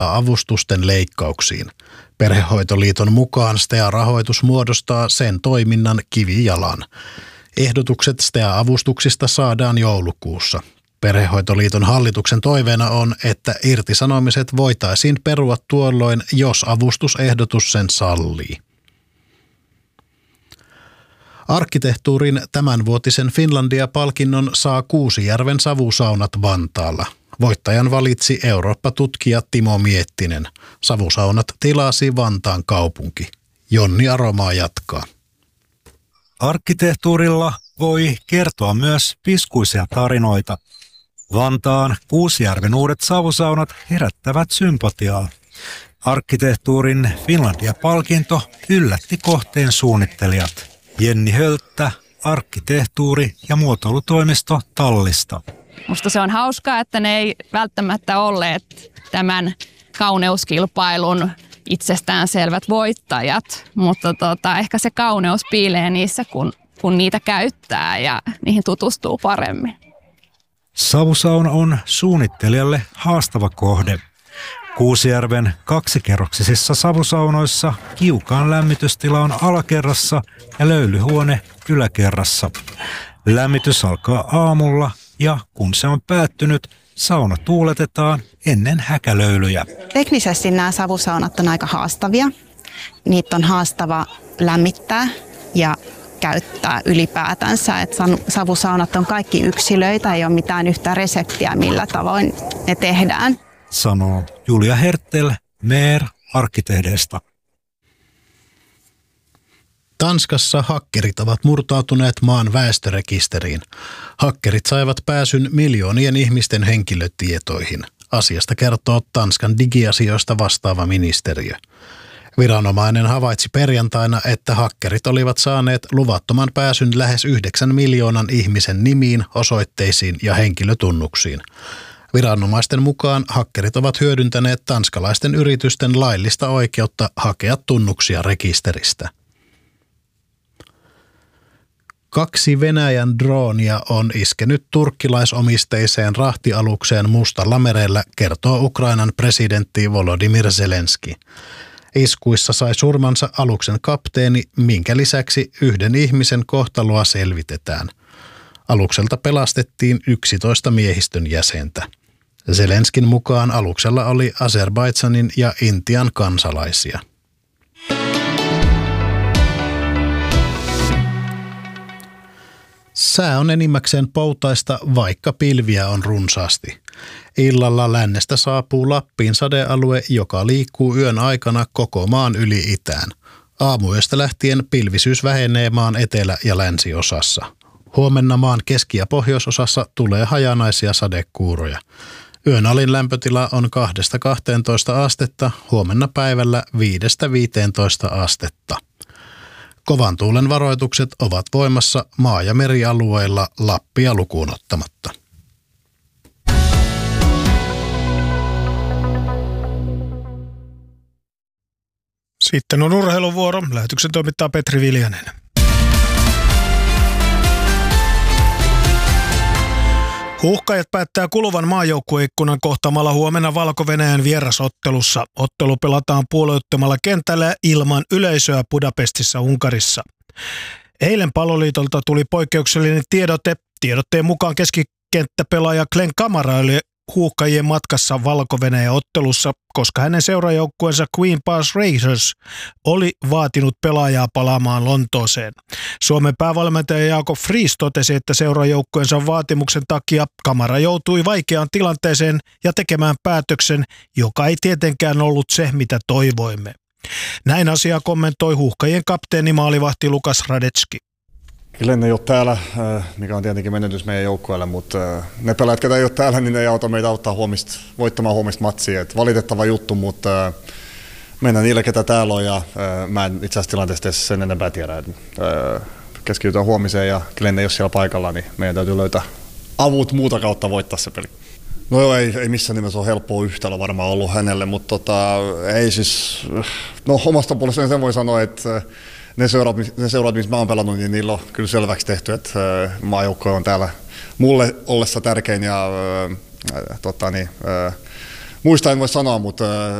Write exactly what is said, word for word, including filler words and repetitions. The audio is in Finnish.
avustusten leikkauksiin. Perhehoitoliiton mukaan S T E A-rahoitus muodostaa sen toiminnan kivijalan. Ehdotukset S T E A-avustuksista saadaan joulukuussa. Perhehoitoliiton hallituksen toiveena on, että irtisanomiset voitaisiin perua tuolloin, jos avustusehdotus sen sallii. Arkkitehtuurin tämänvuotisen Finlandia-palkinnon saa Kuusijärven savusaunat Vantaalla. Voittajan valitsi Eurooppa-tutkija Timo Miettinen. Savusaunat tilasi Vantaan kaupunki. Jonni Aromaa jatkaa. Arkkitehtuurilla voi kertoa myös piskuisia tarinoita. Vantaan Kuusijärven uudet savusaunat herättävät sympatiaa. Arkkitehtuurin Finlandia-palkinto yllätti kohteen suunnittelijat. Jenni Hölttä, arkkitehtuuri- ja muotoilutoimisto Tallista. Musta se on hauskaa, että ne ei välttämättä olleet tämän kauneuskilpailun itsestäänselvät voittajat, mutta tota, ehkä se kauneus piilee niissä, kun, kun niitä käyttää ja niihin tutustuu paremmin. Savusauna on suunnittelijalle haastava kohde. Kuusijärven kaksikerroksisissa savusaunoissa kiukaan lämmitystila on alakerrassa ja löylyhuone yläkerrassa. Lämmitys alkaa aamulla ja kun se on päättynyt, sauna tuuletetaan ennen häkälöylyjä. Teknisesti nämä savusaunat on aika haastavia. Niitä on haastava lämmittää ja käyttää ylipäätänsä. Et savusaunat on kaikki yksilöitä, ei ole mitään yhtä reseptiä, millä tavoin ne tehdään. Sanoo Julia Hertel, Meer arkkitehdeistä. Tanskassa hakkerit ovat murtautuneet maan väestörekisteriin. Hakkerit saivat pääsyn miljoonien ihmisten henkilötietoihin. Asiasta kertoo Tanskan digiasioista vastaava ministeriö. Viranomainen havaitsi perjantaina, että hakkerit olivat saaneet luvattoman pääsyn lähes yhdeksän miljoonan ihmisen nimiin, osoitteisiin ja henkilötunnuksiin. Viranomaisten mukaan hakkerit ovat hyödyntäneet tanskalaisten yritysten laillista oikeutta hakea tunnuksia rekisteristä. Kaksi Venäjän droonia on iskenyt turkkilaisomisteiseen rahtialukseen Mustalla merellä, kertoo Ukrainan presidentti Volodymyr Zelenski. Iskuissa sai surmansa aluksen kapteeni, minkä lisäksi yhden ihmisen kohtaloa selvitetään. Alukselta pelastettiin yksitoista miehistön jäsentä. Zelenskin mukaan aluksella oli Azerbaidžanin ja Intian kansalaisia. Sää on enimmäkseen poutaista, vaikka pilviä on runsaasti. Illalla lännestä saapuu Lappiin sadealue, joka liikkuu yön aikana koko maan yli itään. Aamuyöstä lähtien pilvisyys vähenee maan etelä- ja länsiosassa. Huomenna maan keski- ja pohjoisosassa tulee hajanaisia sadekuuroja. Yön alin lämpötila on kahdesta kahteentoista astetta, huomenna päivällä viidestä viiteentoista astetta. Kovan tuulen varoitukset ovat voimassa maa- ja merialueilla Lappia lukuun ottamatta. Sitten on urheiluvuoro. Lähetyksen toimittaa Petri Viljanen. Huuhkajat päättää kuluvan maajoukkueikkunan kohtaamalla huomenna Valko-Venäjän vierasottelussa. Ottelu pelataan puolueettomalla kentällä ilman yleisöä Budapestissa Unkarissa. Eilen Palloliitolta tuli poikkeuksellinen tiedote. Tiedotteen mukaan keskikenttäpelaaja Glenn Kamara oli huuhkajien matkassa Valko-Venäjän ottelussa, koska hänen seurajoukkueensa Queen Pass Racers oli vaatinut pelaajaa palaamaan Lontooseen. Suomen päävalmentaja Jakob Friis totesi, että seurajoukkueensa vaatimuksen takia Kamara joutui vaikeaan tilanteeseen ja tekemään päätöksen, joka ei tietenkään ollut se, mitä toivoimme. Näin asiaa kommentoi huuhkajien kapteeni maalivahti Lukas Radetski. Glenn ei ole täällä, mikä on tietenkin menetys meidän joukkueelle, mutta ne pelaajat, ketä ei ole täällä, niin ne ei auta meitä auttaa huomista, voittamaan huomista matsia. Et valitettava juttu, mutta mennään niille, ketä täällä on, ja mä en itse asiassa tilanteesta sen enempää tiedä. Keskitytään huomiseen, ja Glenn ei ole siellä paikalla, niin meidän täytyy löytää avut muuta kautta voittaa se peli. No joo, ei, ei missään nimessä ole helppoa yhtälö varmaan ollut hänelle, mutta tota, ei siis, no omasta puolestani sen voi sanoa, että Ne seurat, ne seurat, missä mä oon pelannut, niin niillä on kyllä selväksi tehty, että maajoukkoja on täällä mulle ollessa tärkein ja äh, tota, niin, äh, muista en voi sanoa, mutta